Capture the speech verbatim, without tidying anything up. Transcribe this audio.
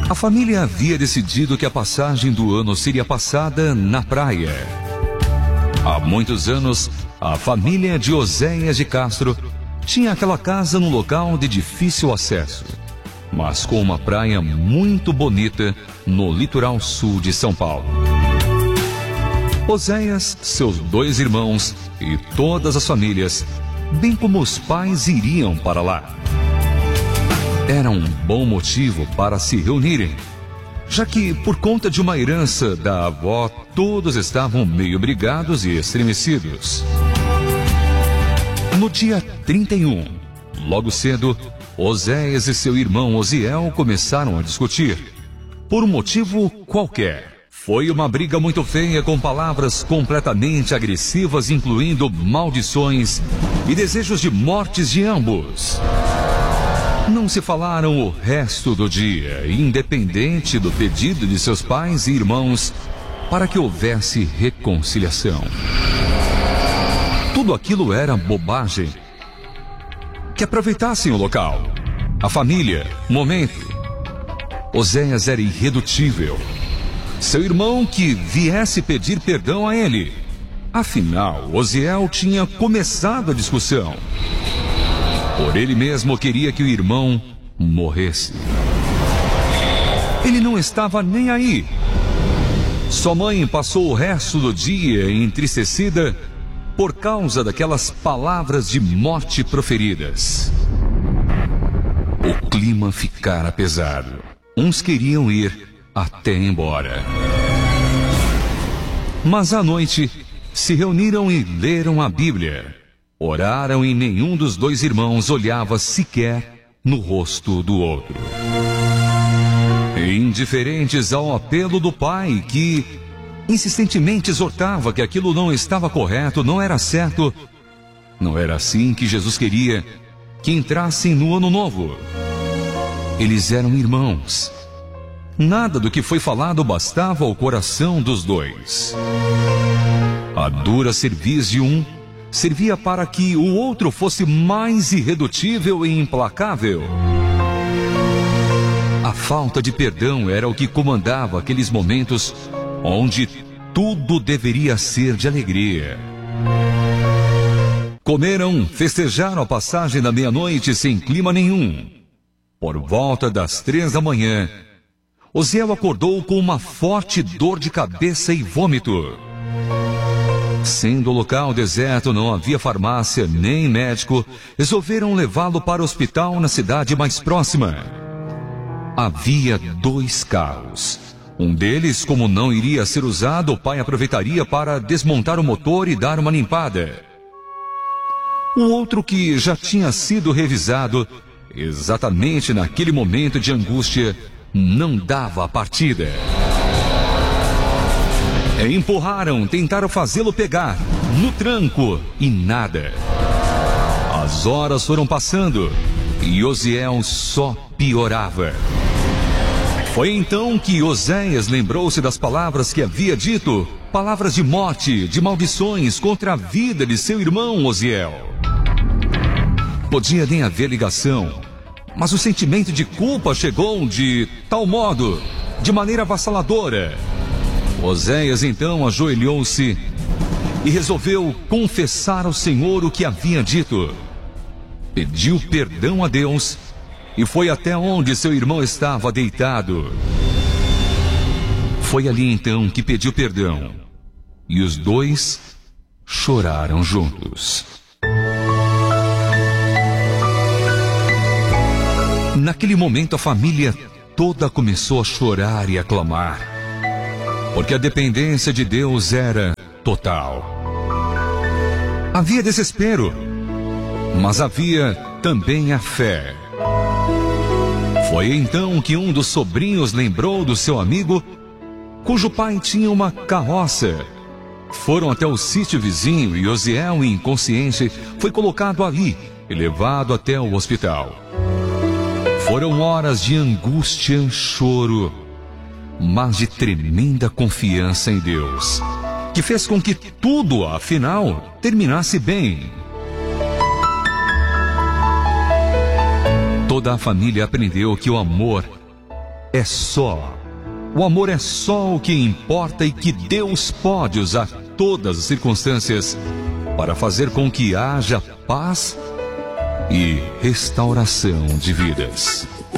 A família havia decidido que a passagem do ano seria passada na praia. Há muitos anos, a família de Oséias de Castro tinha aquela casa num local de difícil acesso, mas com uma praia muito bonita no litoral sul de São Paulo. Oséias, seus dois irmãos e todas as famílias, bem como os pais, iriam para lá. Era um bom motivo para se reunirem, já que, por conta de uma herança da avó, todos estavam meio brigados e estremecidos. No dia trinta e um, logo cedo, Oséias e seu irmão Osiel começaram a discutir, por um motivo qualquer. Foi uma briga muito feia, com palavras completamente agressivas, incluindo maldições e desejos de mortes de ambos. Não se falaram o resto do dia, independente do pedido de seus pais e irmãos para que houvesse reconciliação. Tudo aquilo era bobagem. Que aproveitassem o local, a família, o momento. Oséias era irredutível. Seu irmão que viesse pedir perdão a ele. Afinal, Osiel tinha começado a discussão. Por ele mesmo queria que o irmão morresse. Ele não estava nem aí. Sua mãe passou o resto do dia entristecida por causa daquelas palavras de morte proferidas. O clima ficara pesado. Uns queriam ir até embora. Mas à noite se reuniram e leram a Bíblia. Oraram e nenhum dos dois irmãos olhava sequer no rosto do outro. Indiferentes ao apelo do pai, que insistentemente exortava que aquilo não estava correto, não era certo, não era assim que Jesus queria que entrassem no ano novo. Eles eram irmãos. Nada do que foi falado bastava ao coração dos dois. A dura cerviz de um servia para que o outro fosse mais irredutível e implacável. A falta de perdão era o que comandava aqueles momentos onde tudo deveria ser de alegria. Comeram, festejaram a passagem da meia-noite sem clima nenhum. Por volta das três da manhã, Osiel acordou com uma forte dor de cabeça e vômito. Sendo o local deserto, não havia farmácia nem médico, resolveram levá-lo para o hospital na cidade mais próxima. Havia dois carros. Um deles, como não iria ser usado, o pai aproveitaria para desmontar o motor e dar uma limpada. O outro, que já tinha sido revisado, exatamente naquele momento de angústia, não dava a partida. Empurraram, tentaram fazê-lo pegar, no tranco, e nada. As horas foram passando, e Osiel só piorava. Foi então que Oséias lembrou-se das palavras que havia dito, palavras de morte, de maldições contra a vida de seu irmão Osiel. Podia nem haver ligação, mas o sentimento de culpa chegou de tal modo, de maneira avassaladora. Oséias então ajoelhou-se e resolveu confessar ao Senhor o que havia dito. Pediu perdão a Deus e foi até onde seu irmão estava deitado. Foi ali então que pediu perdão, e os dois choraram juntos. Naquele momento a família toda começou a chorar e a clamar, porque a dependência de Deus era total. Havia desespero, mas havia também a fé. Foi então que um dos sobrinhos lembrou do seu amigo, cujo pai tinha uma carroça. Foram até o sítio vizinho e Osiel, inconsciente, foi colocado ali e levado até o hospital. Foram horas de angústia, choro, mas de tremenda confiança em Deus, que fez com que tudo, afinal, terminasse bem. Toda a família aprendeu que o amor é só. O amor é só o que importa e que Deus pode usar todas as circunstâncias para fazer com que haja paz e restauração de vidas.